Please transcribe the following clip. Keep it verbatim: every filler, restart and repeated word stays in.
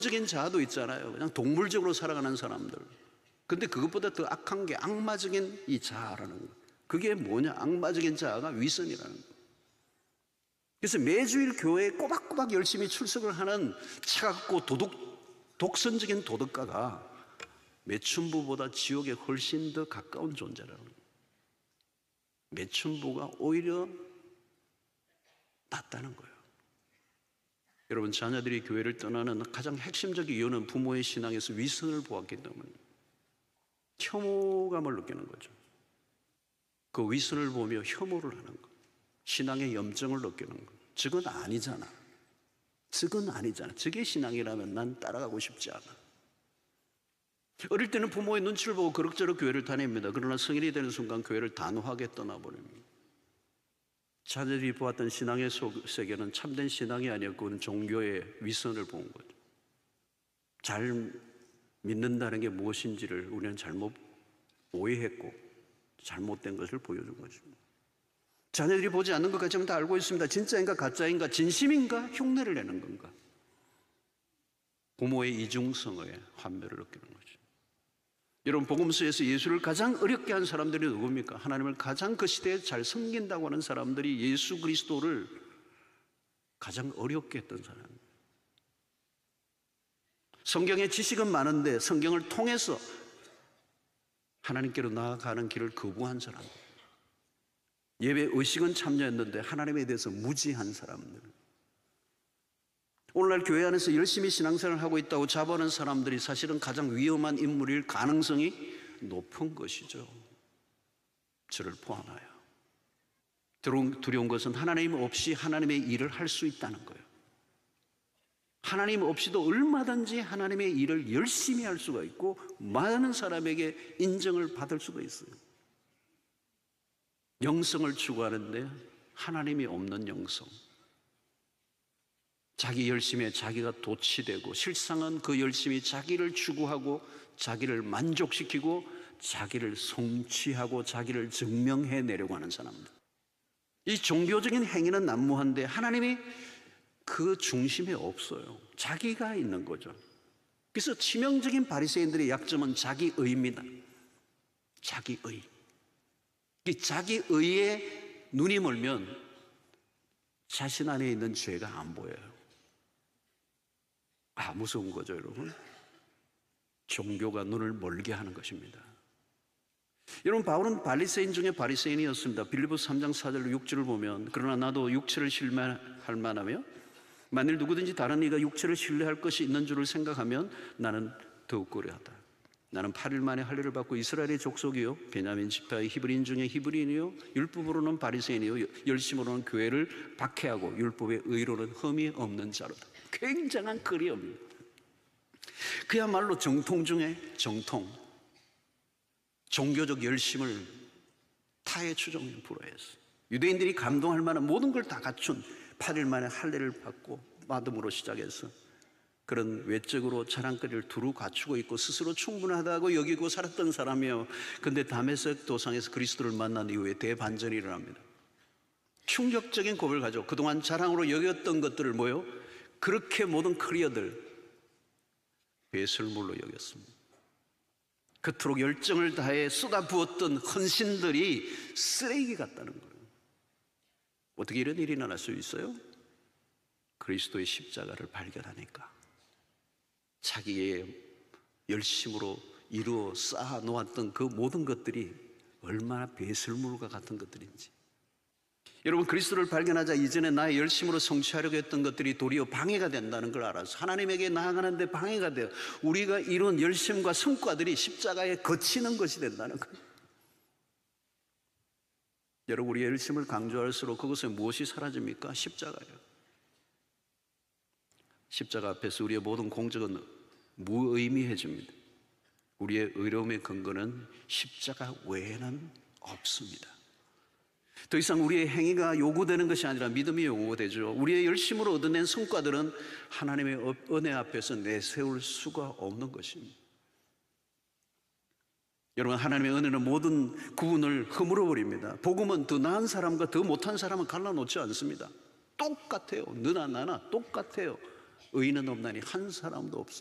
적인 자아도 있잖아요. 그냥 동물적으로 살아가는 사람들. 근데 그것보다 더 악한 게 악마적인 이 자아라는 거. 그게 뭐냐? 악마적인 자아가 위선이라는 거. 그래서 매주일 교회에 꼬박꼬박 열심히 출석을 하는 차갑고 도덕, 독선적인 도덕가가 매춘부보다 지옥에 훨씬 더 가까운 존재라는 거예요. 매춘부가 오히려 낫다는 거예요. 여러분, 자녀들이 교회를 떠나는 가장 핵심적인 이유는 부모의 신앙에서 위선을 보았기 때문에 혐오감을 느끼는 거죠. 그 위선을 보며 혐오를 하는 거, 신앙의 염증을 느끼는 거. 저건 아니잖아. 저건 아니잖아. 저게 신앙이라면 난 따라가고 싶지 않아. 어릴 때는 부모의 눈치를 보고 그럭저럭 교회를 다닙니다. 그러나 성인이 되는 순간 교회를 단호하게 떠나버립니다. 자녀들이 보았던 신앙의 세계는 참된 신앙이 아니었고 그건 종교의 위선을 본 거죠. 잘 믿는다는 게 무엇인지를 우리는 잘못 오해했고 잘못된 것을 보여준 것입니다. 자녀들이 보지 않는 것 같지만 다 알고 있습니다. 진짜인가 가짜인가, 진심인가 흉내를 내는 건가. 부모의 이중성의 환멸을 느끼는 거죠. 여러분, 복음서에서 예수를 가장 어렵게 한 사람들이 누굽니까? 하나님을 가장 그 시대에 잘 섬긴다고 하는 사람들이 예수 그리스도를 가장 어렵게 했던 사람입니다. 성경의 지식은 많은데 성경을 통해서 하나님께로 나아가는 길을 거부한 사람, 예배 의식은 참여했는데 하나님에 대해서 무지한 사람들, 오늘날 교회 안에서 열심히 신앙생활을 하고 있다고 자부하는 사람들이 사실은 가장 위험한 인물일 가능성이 높은 것이죠. 저를 포함하여. 두려운 것은 하나님 없이 하나님의 일을 할 수 있다는 거예요. 하나님 없이도 얼마든지 하나님의 일을 열심히 할 수가 있고 많은 사람에게 인정을 받을 수가 있어요. 영성을 추구하는데 하나님이 없는 영성, 자기 열심에 자기가 도취되고 실상은 그 열심이 자기를 추구하고 자기를 만족시키고 자기를 성취하고 자기를 증명해내려고 하는 사람들. 이 종교적인 행위는 난무한데 하나님이 그 중심에 없어요. 자기가 있는 거죠. 그래서 치명적인 바리새인들의 약점은 자기의입니다. 자기의. 이 자기의에 눈이 멀면 자신 안에 있는 죄가 안 보여요. 아, 무서운 거죠, 여러분. 종교가 눈을 멀게 하는 것입니다. 여러분, 바울은 바리새인 중에 바리새인이었습니다. 빌립보서 삼 장 사 절로 육 절을 보면, 그러나 나도 육체를 신뢰할 만하며 만일 누구든지 다른 이가 육체를 신뢰할 것이 있는 줄을 생각하면 나는 더욱 고려하다. 나는 팔 일 만에 할례를 받고 이스라엘의 족속이요 베냐민 지파의 히브리인 중에 히브리인이요 율법으로는 바리새인이요 열심으로는 교회를 박해하고 율법의 의로는 흠이 없는 자로다. 굉장한 글이옵니다. 그야말로 정통 중에 정통, 종교적 열심을 타의 추종에 불허했어요. 유대인들이 감동할 만한 모든 걸 다 갖춘 팔 일 만에 할례를 받고 마음으로 시작해서 그런 외적으로 자랑거리를 두루 갖추고 있고 스스로 충분하다고 여기고 살았던 사람이에요. 그런데 다메섹 도상에서 그리스도를 만난 이후에 대반전이 일어납니다. 충격적인 고백을 가지고 그동안 자랑으로 여겼던 것들을 뭐요? 그렇게 모든 커리어들 배설물로 여겼습니다. 그토록 열정을 다해 쏟아부었던 헌신들이 쓰레기 같다는 거예요. 어떻게 이런 일이 일어날 수 있어요? 그리스도의 십자가를 발견하니까 자기의 열심으로 이루어 쌓아 놓았던 그 모든 것들이 얼마나 배설물과 같은 것들인지. 여러분, 그리스도를 발견하자 이전에 나의 열심으로 성취하려고 했던 것들이 도리어 방해가 된다는 걸 알아서 하나님에게 나아가는 데 방해가 돼요. 우리가 이룬 열심과 성과들이 십자가에 거치는 것이 된다는 거예요. 여러분, 우리의 열심을 강조할수록 그것에 무엇이 사라집니까? 십자가예요. 십자가 앞에서 우리의 모든 공적은 무의미해집니다. 우리의 의로움의 근거는 십자가 외에는 없습니다. 더 이상 우리의 행위가 요구되는 것이 아니라 믿음이 요구되죠. 우리의 열심으로 얻어낸 성과들은 하나님의 은혜 앞에서 내세울 수가 없는 것입니다. 여러분, 하나님의 은혜는 모든 구분을 허물어버립니다. 복음은 더 나은 사람과 더 못한 사람은 갈라놓지 않습니다. 똑같아요. 너나 나나 똑같아요. 의인은 없나니 한 사람도 없어.